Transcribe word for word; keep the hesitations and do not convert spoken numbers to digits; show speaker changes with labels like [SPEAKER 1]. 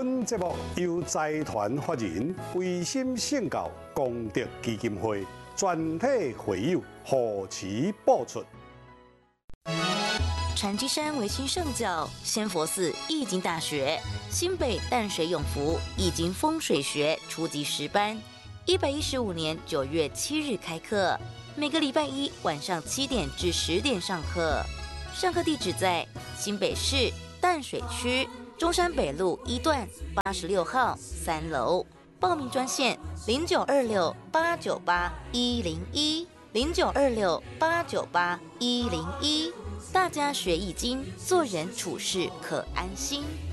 [SPEAKER 1] 本节目由财团法人维心圣教功德基金会全体会友护持播出。
[SPEAKER 2] 禅机山维新圣教仙佛寺易经大学新北淡水永福易经风水学初级十班，一百一十五年九月七日开课，每个礼拜一晚上七点至十点上课。上课地址在新北市淡水区中山北路一段八十六号三楼。报名专线零九二六八九八一零一零九二六八九八一零一。大家学易经，做人处事可安心。